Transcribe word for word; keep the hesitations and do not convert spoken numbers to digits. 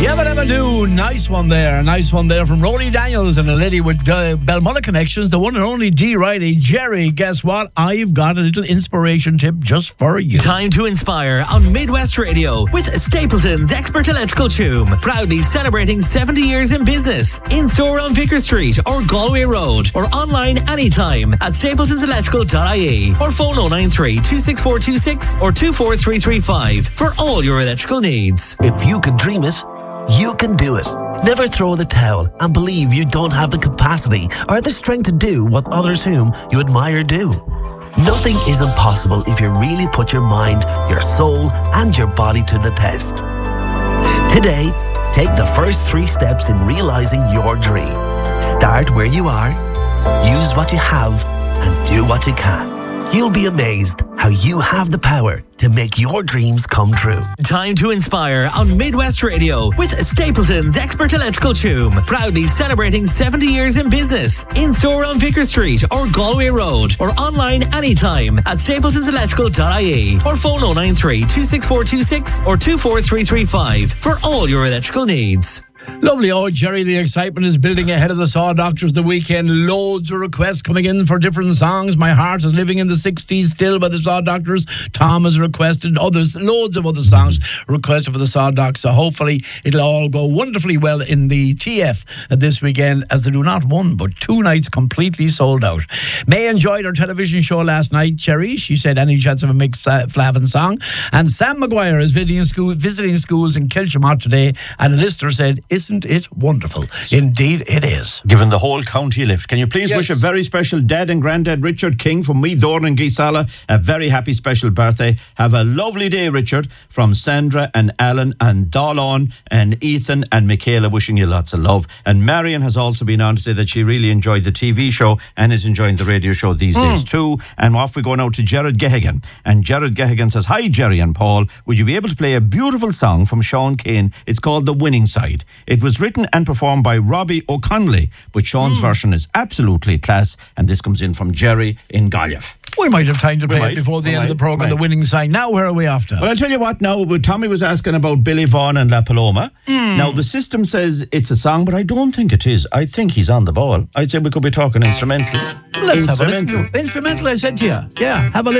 Yabba Dabba Doo, nice one there, nice one there from Rory Daniels and a lady with uh, Belmullah connections, the one and only Dee Riley. Jerry, guess what? I've got a little inspiration tip just for you. Time to inspire on Midwest Radio with Stapleton's Expert Electrical Tomb, proudly celebrating seventy years in business. In store on Vicar Street or Galway Road, or online anytime at stapletons electrical dot I E, or phone oh nine three, two six four two six or two four three three five for all your electrical needs. If you can dream it, you can do it. Never throw in the towel and believe you don't have the capacity or the strength to do what others whom you admire do. Nothing is impossible if you really put your mind, your soul, and your body to the test. Today, take the first three steps in realizing your dream. Start where you are, use what you have, and do what you can. You'll be amazed how you have the power to make your dreams come true. Time to inspire on Midwest Radio with Stapleton's Expert Electrical Tomb, proudly celebrating seventy years in business. In store on Vicar Street or Galway Road, or online anytime at stapletons electrical dot I E, or phone oh nine three, two six four two six or two four three three five for all your electrical needs. Lovely. Oh, Jerry, the excitement is building ahead of the Saw Doctors the weekend. Loads of requests coming in for different songs. My Heart is Living in the sixties still by the Saw Doctors. Tom has requested others, loads of other songs requested for the Saw Docs. So hopefully it'll all go wonderfully well in the T F this weekend, as they do not one but two nights completely sold out. May enjoyed her television show last night, Jerry. She said any chance of a mixed uh, Flavin song. And Sam Maguire is visiting, school, visiting schools in Kilchimott today, and a listener said, isn't it wonderful? Indeed it is. Giving the whole county a lift. Can you please Yes. wish a very special dad and granddad Richard King from me, Dorn and Gisala, a very happy special birthday. Have a lovely day, Richard, from Sandra and Alan and Dawn and Ethan and Michaela, wishing you lots of love. And Marion has also been on to say that she really enjoyed the T V show and is enjoying the radio show these mm. days too. And off we go now to Jared Gehigan. And Jared Gehigan says, hi Jerry and Paul, would you be able to play a beautiful song from Sean Kane? It's called The Winning Side. It was written and performed by Robbie O'Connelly, but Sean's mm. version is absolutely class, and this comes in from Jerry in Galway. We might have time to play might, it before the we end might, of the programme, might. The Winning Side. Now, where are we after? Well, I'll tell you what now, Tommy was asking about Billy Vaughan and La Paloma. Mm. Now, the system says it's a song, but I don't think it is. I think he's on the ball. I'd say we could be talking instrumental. Let's instrumental. have a listen. Instrumental, I said to you. Yeah, have a listen.